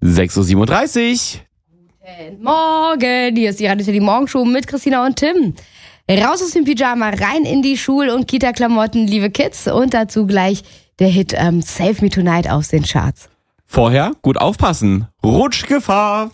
6:37 Uhr. Guten Morgen, hier ist die Radio Teddy Morgenshow mit Christina und Tim. Raus aus dem Pyjama, rein in die Schul- und Kita-Klamotten, liebe Kids. Und dazu gleich der Hit Save Me Tonight aus den Charts. Vorher gut aufpassen. Rutschgefahr.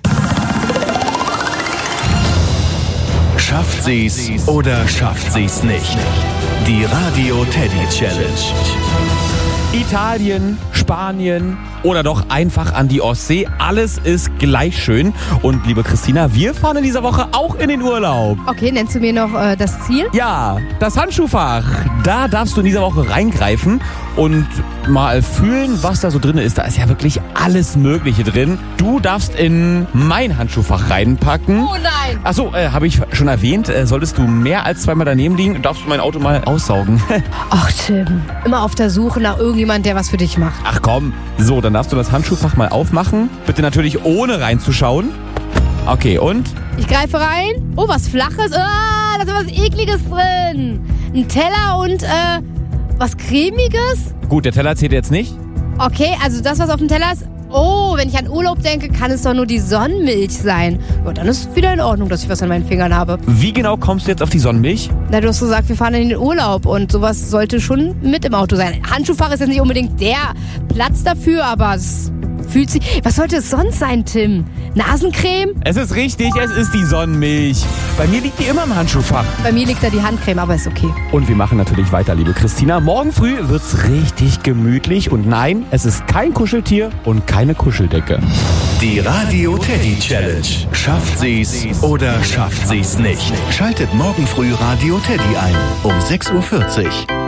Schafft sie's oder schafft sie's nicht? Die Radio Teddy Challenge. Italien, Spanien oder doch einfach an die Ostsee. Alles ist gleich schön. Und liebe Christina, wir fahren in dieser Woche auch in den Urlaub. Okay, nennst du mir noch das Ziel? Ja, das Handschuhfach. Da darfst du in dieser Woche reingreifen und mal fühlen, was da so drin ist. Da ist ja wirklich alles Mögliche drin. Du darfst in mein Handschuhfach reinpacken. Oh nein! Achso, habe ich schon erwähnt. Solltest du mehr als zweimal daneben liegen, darfst du mein Auto mal aussaugen. Ach Tim, immer auf der Suche nach irgendjemand, der was für dich macht. Ach komm. So, dann darfst du das Handschuhfach mal aufmachen. Bitte natürlich ohne reinzuschauen. Okay, und? Ich greife rein. Oh, was Flaches. Ah, da ist was Ekliges drin. Ein Teller und was Cremiges. Gut, der Teller zählt jetzt nicht. Okay, also das, was auf dem Teller ist. Oh, wenn ich an Urlaub denke, kann es doch nur die Sonnenmilch sein. Ja, dann ist wieder in Ordnung, dass ich was an meinen Fingern habe. Wie genau kommst du jetzt auf die Sonnenmilch? Na, du hast gesagt, wir fahren in den Urlaub und sowas sollte schon mit im Auto sein. Handschuhfach ist jetzt nicht unbedingt der Platz dafür, aber es fühlt sich... Was sollte es sonst sein, Tim? Nasencreme? Es ist richtig, es ist die Sonnenmilch. Bei mir liegt die immer im Handschuhfach. Bei mir liegt da die Handcreme, aber ist okay. Und wir machen natürlich weiter, liebe Christina. Morgen früh wird's richtig gemütlich. Und nein, es ist kein Kuscheltier und keine Kuscheldecke. Die Radio Teddy Challenge. Schafft sie's oder schafft sie's nicht? Schaltet morgen früh Radio Teddy ein um 6:40 Uhr.